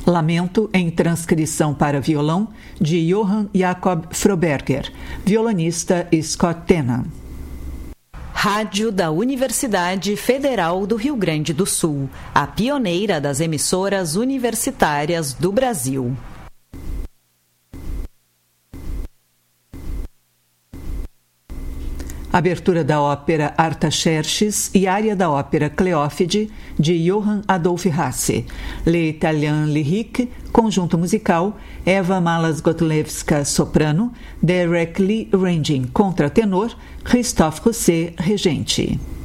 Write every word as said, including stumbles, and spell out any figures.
Lamento em transcrição para violão de Johann Jakob Froberger, violonista Scott Tenan. Rádio da Universidade Federal do Rio Grande do Sul, a pioneira das emissoras universitárias do Brasil. Abertura da ópera Artaxerxes e área da ópera Cleófide, de Johann Adolph Hasse. Les Italiens Lyriques, conjunto musical, Eva Malas-Godlewska, soprano, Derek Lee Rangin, contratenor, Christophe Rousset, regente.